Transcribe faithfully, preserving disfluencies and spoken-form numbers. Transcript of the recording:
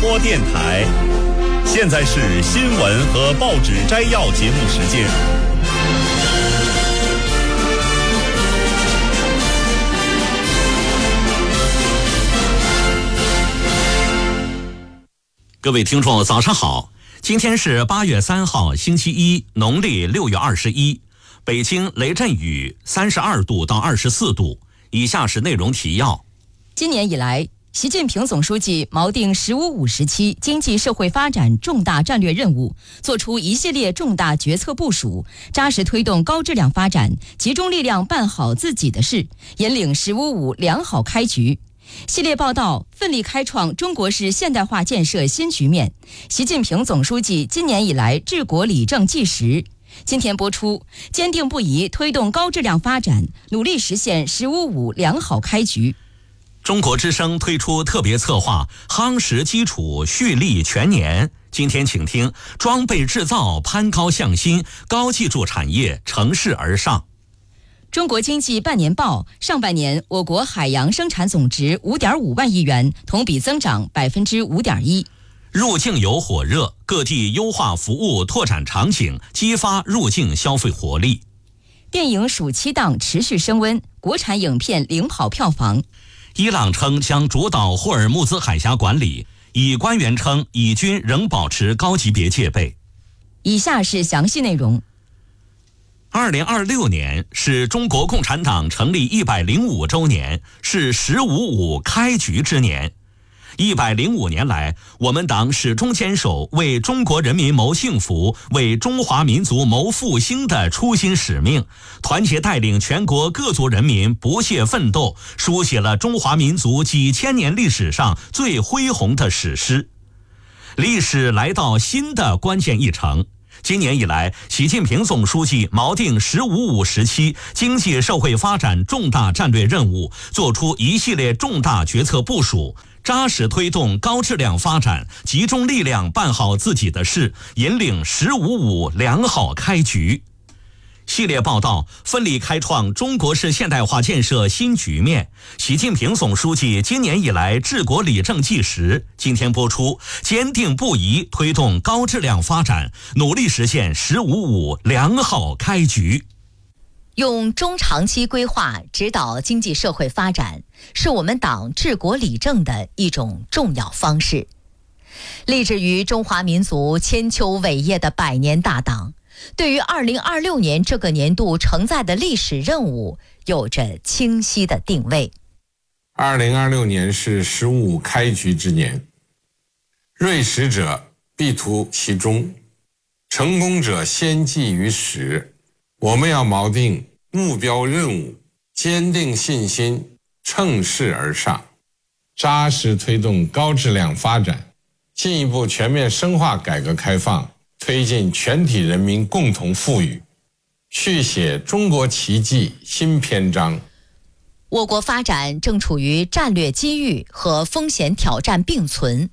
播电台。现在是新闻和报纸摘要节目时间。 各位听众早上好，今天是八月三号星期一，农历六月二十一，北京雷阵雨三十二度到二十四度。以下是内容提要。 今年以来，习近平总书记锚定“十五五”时期经济社会发展重大战略任务，作出一系列重大决策部署，扎实推动高质量发展，集中力量办好自己的事，引领“十五五”良好开局。系列报道奋力开创中国式现代化建设新局面，习近平总书记今年以来治国理政纪实。今天播出，坚定不移推动高质量发展，努力实现“十五五”良好开局。 中国之声推出特别策划夯实基础蓄力全年，今天请听装备制造攀高向新，高技术产业乘势而上。 中国经济半年报，上半年我国海洋生产总值 五点五万亿元，同比增长 百分之五点一。 入境游火热，各地优化服务拓展场景，激发入境消费活力。 电影暑期档持续升温，国产影片领跑票房。 伊朗称将主导霍尔木兹海峡管理，以官员称以军仍保持高级别戒备。 以下是详细内容。 二零二六年是中国共产党成立一百零五周年，是“十五五”开局之年。一百零五年来，我们党始终坚守为中国人民谋幸福、为中华民族谋复兴的初心使命，团结带领全国各族人民不懈奋斗，书写了中华民族几千年历史上最恢宏的史诗。历史来到新的关键一程。今年以来，习近平总书记锚定“十五五”时期经济社会发展重大战略任务，作出一系列重大决策部署，扎实推动高质量发展，集中力量办好自己的事，引领“十五五”良好开局。系列报道奋力开创中国式现代化建设新局面，习近平总书记今年以来治国理政纪实。今天播出，坚定不移推动高质量发展，努力实现“十五五”良好开局。 用中长期规划指导经济社会发展，是我们党治国理政的一种重要方式。立志于中华民族千秋伟业的百年大党，对于二零二六年这个年度承载的历史任务有着清晰的定位。 二零二六年是“十五五”开局之年，锐实者必图其中，成功者先记于始。我们要锚定目标任务，坚定信心，乘势而上，扎实推动高质量发展，进一步全面深化改革开放，推进全体人民共同富裕，续写中国奇迹新篇章。 我国发展正处于战略机遇和风险挑战并存、